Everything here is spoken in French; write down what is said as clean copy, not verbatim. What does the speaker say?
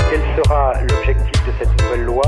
Quel sera l'objectif de cette nouvelle loi ?